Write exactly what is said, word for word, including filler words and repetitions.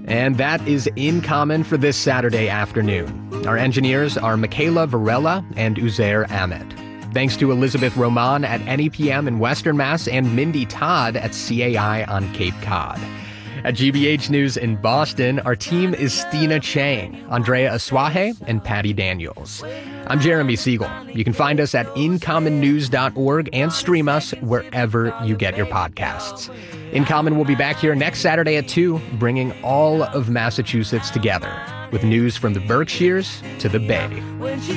And that is In Common for this Saturday afternoon. Our engineers are Michaela Varela and Uzair Ahmed. Thanks to Elizabeth Roman at N E P M in Western Mass and Mindy Todd at C A I on Cape Cod. At G B H News in Boston, our team is Stina Chang, Andrea Aswahe, and Patty Daniels. I'm Jeremy Siegel. You can find us at in common news dot org and stream us wherever you get your podcasts. In Common will be back here next Saturday at two, bringing all of Massachusetts together with news from the Berkshires to the Bay.